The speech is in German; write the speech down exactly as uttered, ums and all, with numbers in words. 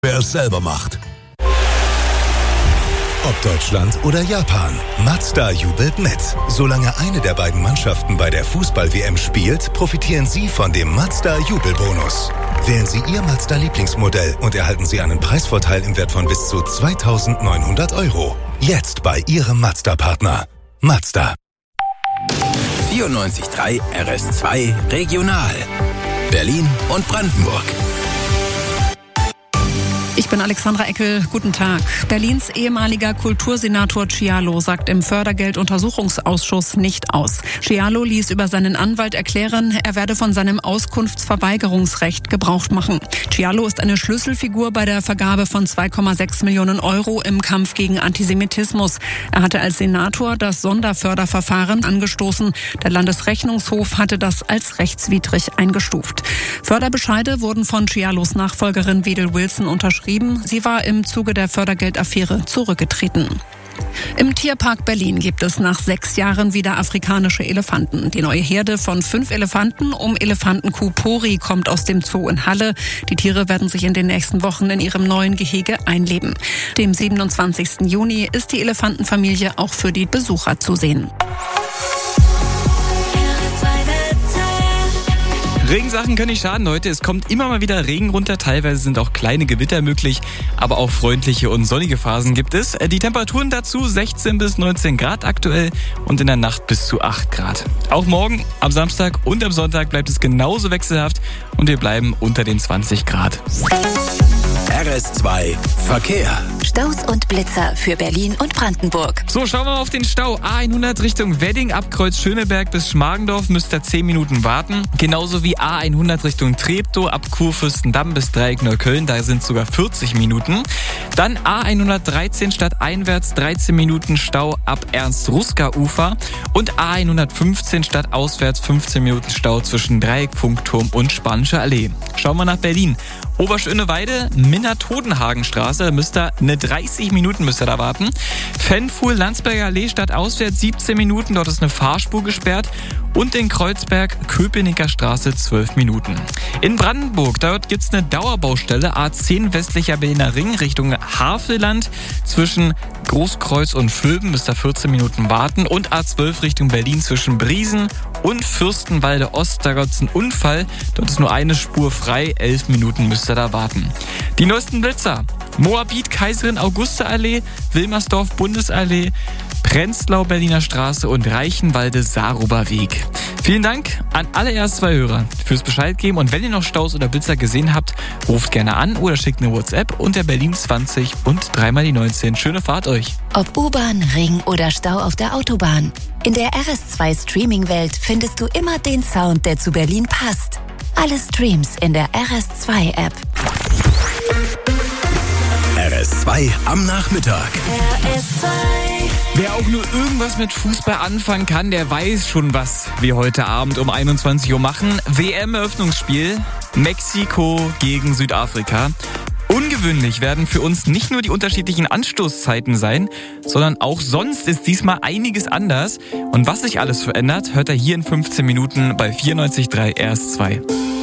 wer es selber macht. Ob Deutschland oder Japan, Mazda jubelt mit. Solange eine der beiden Mannschaften bei der Fußball-W M spielt, profitieren Sie von dem Mazda-Jubelbonus. Wählen Sie Ihr Mazda-Lieblingsmodell und erhalten Sie einen Preisvorteil im Wert von bis zu zweitausendneunhundert Euro. Jetzt bei Ihrem Mazda-Partner. Mazda. vierundneunzig Komma drei R S zwei Regional. Berlin und Brandenburg. Ich bin Alexandra Eckel. Guten Tag. Berlins ehemaliger Kultursenator Schialo sagt im Fördergelduntersuchungsausschuss nicht aus. Schialo ließ über seinen Anwalt erklären, er werde von seinem Auskunftsverweigerungsrecht Gebrauch machen. Schialo ist eine Schlüsselfigur bei der Vergabe von zwei Komma sechs Millionen Euro im Kampf gegen Antisemitismus. Er hatte als Senator das Sonderförderverfahren angestoßen. Der Landesrechnungshof hatte das als rechtswidrig eingestuft. Förderbescheide wurden von Schialos Nachfolgerin Wedel Wilson unterschrieben. Sie war im Zuge der Fördergeldaffäre zurückgetreten. Im Tierpark Berlin gibt es nach sechs Jahren wieder afrikanische Elefanten. Die neue Herde von fünf Elefanten um Elefantenkuh Pori kommt aus dem Zoo in Halle. Die Tiere werden sich in den nächsten Wochen in ihrem neuen Gehege einleben. Dem siebenundzwanzigsten Juni ist die Elefantenfamilie auch für die Besucher zu sehen. Regensachen können nicht schaden heute. Es kommt immer mal wieder Regen runter. Teilweise sind auch kleine Gewitter möglich. Aber auch freundliche und sonnige Phasen gibt es. Die Temperaturen dazu sechzehn bis neunzehn Grad aktuell und in der Nacht bis zu acht Grad. Auch morgen, am Samstag und am Sonntag bleibt es genauso wechselhaft und wir bleiben unter den zwanzig Grad. R S zwei Verkehr. Staus und Blitzer für Berlin und Brandenburg. So, schauen wir mal auf den Stau. A hundert Richtung Wedding ab Kreuz Schöneberg bis Schmargendorf müsst ihr zehn Minuten warten. Genauso wie A hundert Richtung Treptow ab Kurfürstendamm bis Dreieck Neukölln. Da sind sogar vierzig Minuten. Dann A hundertdreizehn stadteinwärts dreizehn Minuten Stau ab Ernst-Ruska-Ufer. Und A hundertfünfzehn stadtauswärts fünfzehn Minuten Stau zwischen Dreieck, Funkturm und Spanische Allee. Schauen wir nach Berlin. Oberschöneweide, Minna-Todenhagen-Straße, da müsst ihr eine dreißig Minuten müsst ihr da warten. Fenfuhl, Landsberger Allee, stadtauswärts siebzehn Minuten, dort ist eine Fahrspur gesperrt. Und in Kreuzberg, Köpenicker Straße, zwölf Minuten. In Brandenburg, dort gibt's eine Dauerbaustelle, A zehn westlicher Berliner Ring Richtung Havelland. Zwischen Großkreuz und Völben müsst ihr vierzehn Minuten warten. Und A zwölf Richtung Berlin zwischen Briesen und Fürstenwalde Ost, da gibt's einen Unfall. Dort ist nur eine Spur frei, elf Minuten müsst ihr da warten. Die neuesten Blitzer. Moabit, Kaiserin Auguste Allee, Wilmersdorf, Bundesallee, Prenzlau, Berliner Straße und Reichenwalde, Saarruber Weg. Vielen Dank an alle R S zwei Hörer fürs Bescheid geben. Und wenn ihr noch Staus oder Blitzer gesehen habt, ruft gerne an oder schickt eine WhatsApp unter Berlin zwanzig und dreimal die neunzehn. Schöne Fahrt euch. Ob U-Bahn, Regen oder Stau auf der Autobahn. In der R S zwei Streaming-Welt findest du immer den Sound, der zu Berlin passt. Alle Streams in der R S zwei App. R S zwei am Nachmittag. R S zwei. Wer auch nur irgendwas mit Fußball anfangen kann, der weiß schon, was wir heute Abend um einundzwanzig Uhr machen. W M-Eröffnungsspiel Mexiko gegen Südafrika. Ungewöhnlich werden für uns nicht nur die unterschiedlichen Anstoßzeiten sein, sondern auch sonst ist diesmal einiges anders. Und was sich alles verändert, hört ihr hier in fünfzehn Minuten bei vierundneunzig Komma drei R S zwei.